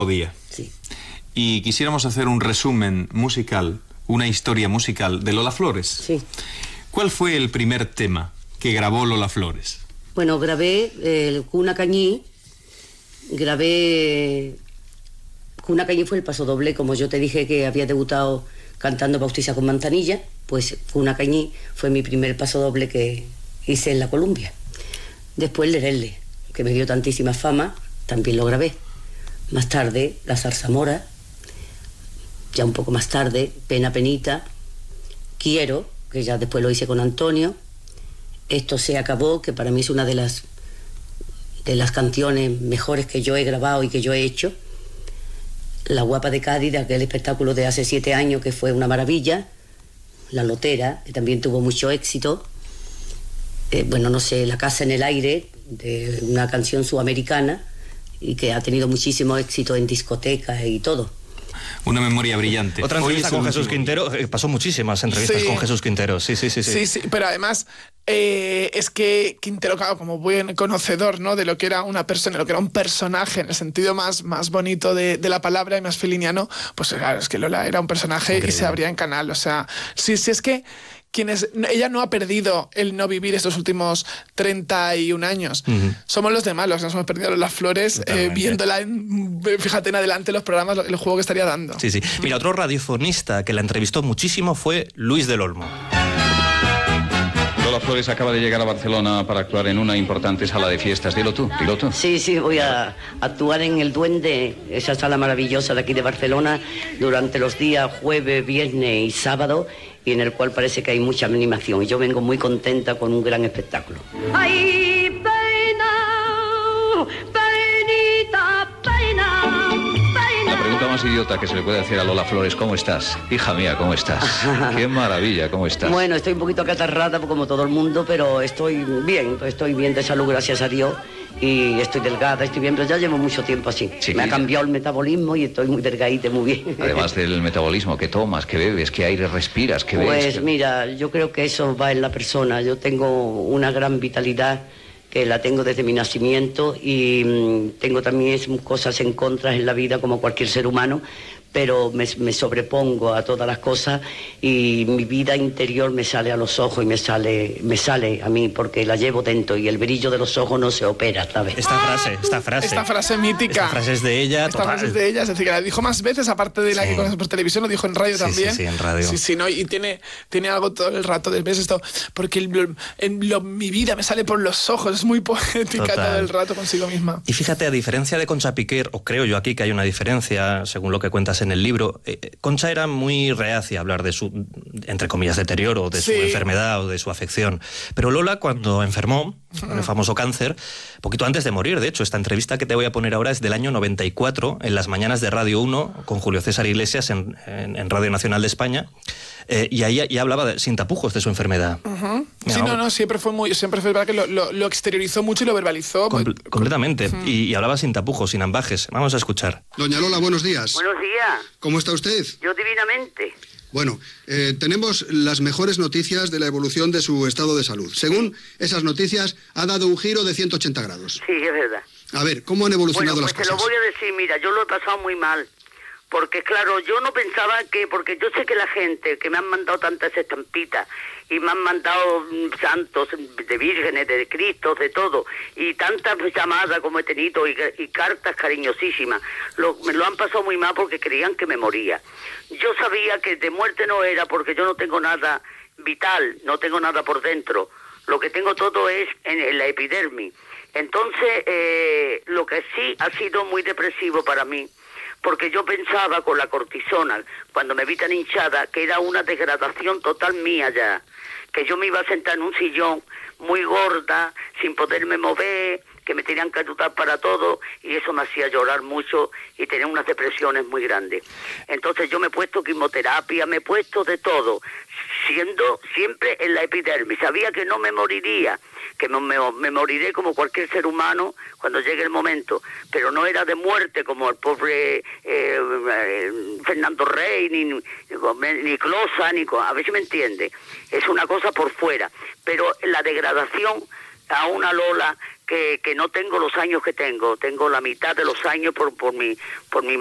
día. Sí. Y quisiéramos hacer un resumen musical, una historia musical de Lola Flores. Sí. ¿Cuál fue el primer tema que grabó Lola Flores? Bueno, grabé Cuna Cañí. Cuna Cañí fue el pasodoble, como yo te dije que había debutado cantando Bautista con Manzanilla, pues Cuna Cañí fue mi primer pasodoble que hice en la Columbia. Después Lerele, que me dio tantísima fama, también lo grabé. Más tarde, La Zarzamora, ya un poco más tarde, Pena Penita, Quiero, que ya después lo hice con Antonio, Esto se acabó, que para mí es una de las canciones mejores que yo he grabado y que yo he hecho. La Guapa de Cádiz, aquel espectáculo de hace 7 años que fue una maravilla. La Lotera, que también tuvo mucho éxito. Bueno, no sé, La Casa en el Aire, de una canción sudamericana y que ha tenido muchísimo éxito en discotecas y todo. Una memoria brillante. Otra entrevista con Jesús Quintero, pasó muchísimas entrevistas con Jesús Quintero, sí. Sí, pero además es que Quintero, claro, como buen conocedor, ¿no?, de lo que era una persona, lo que era un personaje en el sentido más bonito de la palabra y más filiniano, pues claro, es que Lola era un personaje increíble. Y se abría en canal, o sea, sí, es que ella no ha perdido el no vivir estos últimos 31 años. Somos los demás los que nos hemos perdido Lola Flores, viéndola, fíjate en adelante los programas, el juego que estaría dando. Sí. Mira, otro radiofonista que la entrevistó muchísimo fue Luis del Olmo. Lola Flores acaba de llegar a Barcelona para actuar en una importante sala de fiestas. Dilo tú. Sí, voy a actuar en El Duende, esa sala maravillosa de aquí de Barcelona, durante los días jueves, viernes y sábado, y en el cual parece que hay mucha animación. Y yo vengo muy contenta con un gran espectáculo. ¡Ay, pena! ¡Penita, pena! La pregunta más idiota que se le puede hacer a Lola Flores: ¿cómo estás? Hija mía, ¿cómo estás? ¡Qué maravilla! ¿Cómo estás? Bueno, estoy un poquito acatarrada como todo el mundo, pero estoy bien de salud, gracias a Dios. Y estoy delgada, estoy bien, pero ya llevo mucho tiempo así. Sí. Me ha cambiado el metabolismo y estoy muy delgadita, muy bien. Además del metabolismo, ¿qué tomas? ¿Qué bebes? ¿Qué aire respiras? ¿Qué ves? Pues mira, yo creo que eso va en la persona. Yo tengo una gran vitalidad que la tengo desde mi nacimiento y tengo también cosas en contra en la vida como cualquier ser humano, pero me sobrepongo a todas las cosas y mi vida interior me sale a los ojos y me sale a mí porque la llevo dentro y el brillo de los ojos no se opera, ¿sabes? Esta frase mítica. Esta frase es de ella, Esta frase es de ella, es decir, que la dijo más veces, aparte de la que conoces por televisión, lo dijo en radio también. Sí, en radio. Sí, ¿no? Y tiene algo todo el rato, ¿ves esto? Porque mi vida me sale por los ojos, es muy poética todo el rato consigo misma. Y fíjate, a diferencia de Concha Piquer, o creo yo aquí que hay una diferencia, según lo que cuentas en el libro, Concha era muy reacia a hablar de su, entre comillas, deterioro, de su enfermedad o de su afección. Pero Lola, cuando enfermó, con el famoso cáncer, poquito antes de morir, de hecho, esta entrevista que te voy a poner ahora es del año 94, en las mañanas de Radio 1, con Julio César Iglesias en Radio Nacional de España, y ahí ya hablaba sin tapujos de su enfermedad. Sí, siempre fue verdad que lo exteriorizó mucho y lo verbalizó. Completamente, y hablaba sin tapujos, sin ambajes. Vamos a escuchar. Doña Lola, buenos días. Buenos días. ¿Cómo está usted? Yo divinamente. Bueno, tenemos las mejores noticias de la evolución de su estado de salud. Según esas noticias, ha dado un giro de 180 grados. Sí, es verdad. A ver, ¿cómo han evolucionado las cosas? cosas? Te lo voy a decir, mira, yo lo he pasado muy mal. Porque claro, yo no pensaba porque yo sé que la gente que me han mandado tantas estampitas y me han mandado santos de vírgenes, de Cristo, de todo, y tantas llamadas como he tenido y cartas cariñosísimas, me lo han pasado muy mal porque creían que me moría. Yo sabía que de muerte no era porque yo no tengo nada vital, no tengo nada por dentro, lo que tengo todo es en la epidermis. Entonces, lo que sí ha sido muy depresivo para mí, porque yo pensaba con la cortisona, cuando me vi tan hinchada, que era una degradación total mía ya, que yo me iba a sentar en un sillón muy gorda, sin poderme mover, que me tenían que ayudar para todo, y eso me hacía llorar mucho y tenía unas depresiones muy grandes. Entonces yo me he puesto quimioterapia, me he puesto de todo, siendo siempre en la epidermis. Sabía que no me moriría, que me moriré como cualquier ser humano cuando llegue el momento, pero no era de muerte como el pobre Fernando Rey, ni Closa, a ver si me entiende. Es una cosa por fuera, pero la degradación a una Lola que no tengo los años que tengo la mitad de los años por mi